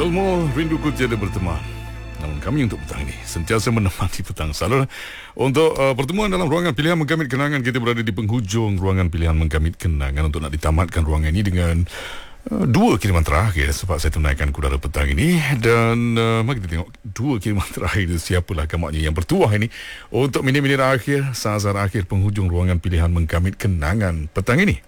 Selmo rinduku tiada berteman. Namun kami untuk petang ini sentiasa menemani petang. Salah untuk pertemuan dalam ruangan pilihan menggamit kenangan. Kita berada di penghujung ruangan pilihan menggamit kenangan untuk nak ditamatkan ruangan ini dengan dua kiriman terakhir sebab saya tunaikan kudara petang ini. Dan mari kita tengok dua kiriman terakhir itu siapalah kamaknya yang bertuah ini untuk minit-minit akhir, saat-saat akhir penghujung ruangan pilihan menggamit kenangan petang ini.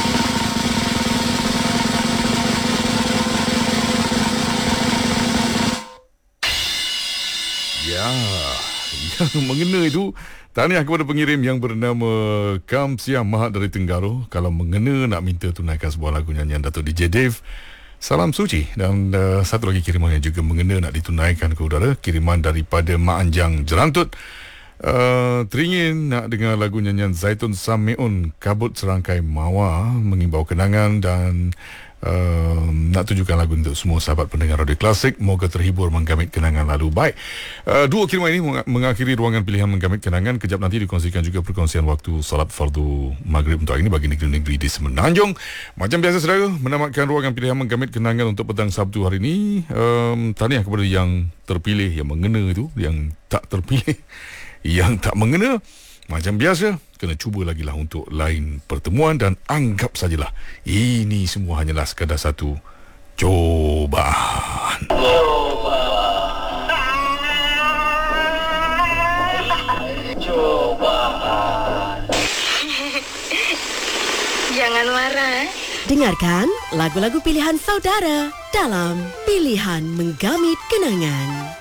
Yang mengena itu, tahniah kepada pengirim yang bernama Kamsia Mahat dari Tenggaro. Kalau mengena nak minta tunaikan sebuah lagu nyanyian Datuk DJ Dave, salam suci. Dan satu lagi kiriman yang juga mengena nak ditunaikan ke udara, kiriman daripada Mak Anjang Jerantut. Teringin nak dengar lagu nyanyian Zaitun Sameun Kabut Serangkai Mawar, mengimbau kenangan dan nak tunjukkan lagu untuk semua sahabat pendengar Radio Klasik. Moga terhibur menggamit kenangan lalu. Baik, dua kiriman ini mengakhiri ruangan pilihan menggamit kenangan. Kejap nanti dikongsikan juga perkongsian waktu salat fardu maghrib untuk hari ini bagi negeri-negeri di Semenanjung. Macam biasa saudara, menamatkan ruangan pilihan menggamit kenangan untuk petang Sabtu hari ini. Tahniah kepada yang terpilih, yang mengena itu, yang tak terpilih, yang tak mengena. Macam biasa, kena cuba lagi lah untuk lain pertemuan dan anggap sajalah ini semua hanyalah sekadar satu cobaan. Jangan marah. Dengarkan lagu-lagu pilihan saudara dalam Pilihan Menggamit Kenangan.